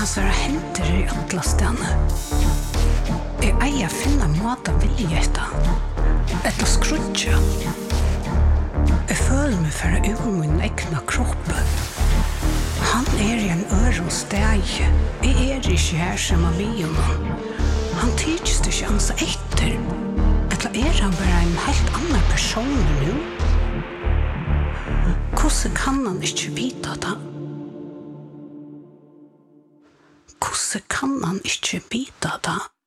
så händer i alla ställen. Jag eier finna måta vilja ett skrutja. Jag føler mig för ur min egna kropp. Han i en öron steg. Jag inte här som av honom. Han tycks det känns efter. Eller han bara en helt annan person nu? Hvordan kan han ikke vite det? Hvordan kan han ikke vite det?